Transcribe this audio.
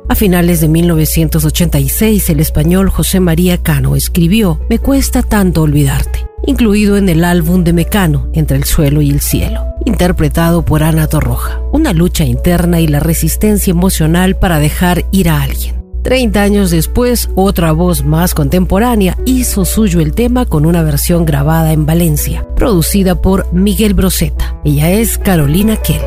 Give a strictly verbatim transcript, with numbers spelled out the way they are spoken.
A finales de mil novecientos ochenta y seis, el español José María Cano escribió Me cuesta tanto olvidarte, incluido en el álbum de Mecano, Entre el suelo y el cielo, interpretado por Ana Torroja. Una lucha interna y la resistencia emocional para dejar ir a alguien. Treinta años después, otra voz más contemporánea hizo suyo el tema con una versión grabada en Valencia, producida por Miguel Broseta. Ella es Carolina Kell.